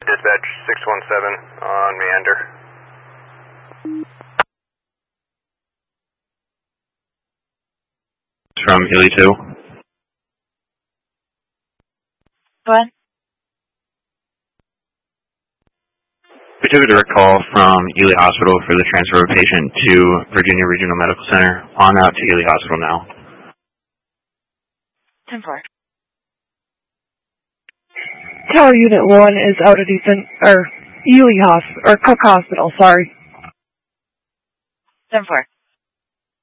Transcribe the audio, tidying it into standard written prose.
dispatch 617 on Meander. From Ely 2. Go ahead. We took a direct call from Ely Hospital for the transfer of a patient to Virginia Regional Medical Center. On out to Ely Hospital now. 10-4. Tower Unit 1 is out at Ely Hospital, Cook Hospital, sorry. 10-4.